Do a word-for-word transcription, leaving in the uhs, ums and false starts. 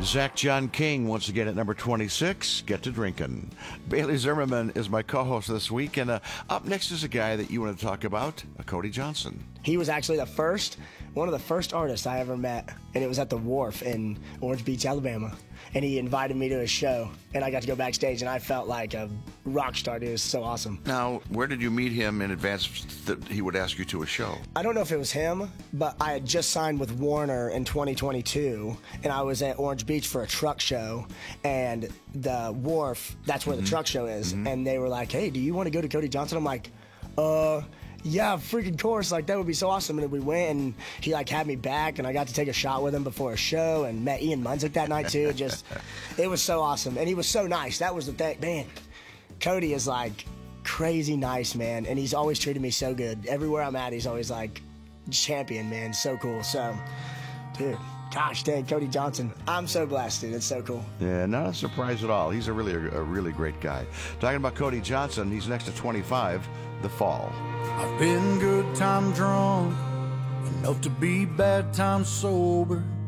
Zach John King, once again at number twenty-six, Get to Drinkin'. Bailey Zimmerman is my co-host this week, and uh, up next is a guy that you want to talk about, uh, Cody Johnson. He was actually the first, one of the first artists I ever met, and it was at the Wharf in Orange Beach, Alabama. And he invited me to his show, and I got to go backstage, and I felt like a rock star. It was so awesome. Now, where did you meet him in advance that he would ask you to a show? I don't know if it was him, but I had just signed with Warner in twenty twenty-two, and I was at Orange Beach for a truck show, and the Wharf, that's where mm-hmm. the truck show is, mm-hmm. and they were like, hey, do you want to go to Cody Johnson? I'm like, uh... yeah, freaking course, like that would be so awesome. And then we went, and he like had me back, and I got to take a shot with him before a show, and met Ian Munsick that night too. Just, it was so awesome, and he was so nice. That was the thing, man. Cody is like crazy nice, man, and he's always treated me so good. Everywhere I'm at, he's always like champion, man. So cool. So, dude. Gosh dang, Cody Johnson. I'm so blessed, dude. It's so cool. Yeah, not a surprise at all. He's a really, a really great guy. Talking about Cody Johnson, he's next to twenty-five, The Fall. I've been good time drunk, enough to be bad time sober.